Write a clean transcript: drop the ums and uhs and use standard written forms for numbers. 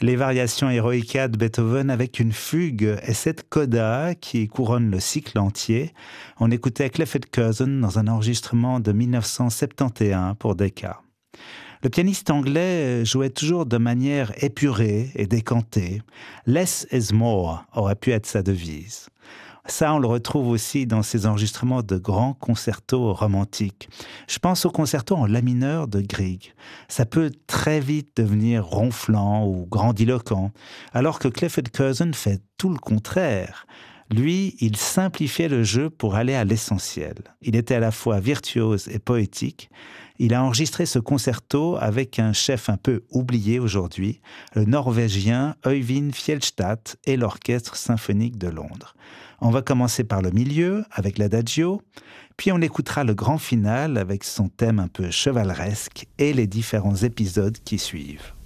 Les variations Eroica de Beethoven avec une fugue et cette coda qui couronne le cycle entier. On écoutait Clifford Curzon dans un enregistrement de 1971 pour Decca. Le pianiste anglais jouait toujours de manière épurée et décantée. Less is more aurait pu être sa devise. Ça, on le retrouve aussi dans ses enregistrements de grands concertos romantiques. Je pense au concerto en la mineur de Grieg. Ça peut très vite devenir ronflant ou grandiloquent, alors que Clifford Curzon fait tout le contraire. Lui, il simplifiait le jeu pour aller à l'essentiel. Il était à la fois virtuose et poétique. Il a enregistré ce concerto avec un chef un peu oublié aujourd'hui, le norvégien Øyvind Fjellstad et l'Orchestre symphonique de Londres. On va commencer par le milieu, avec l'adagio, puis on écoutera le grand final avec son thème un peu chevaleresque et les différents épisodes qui suivent.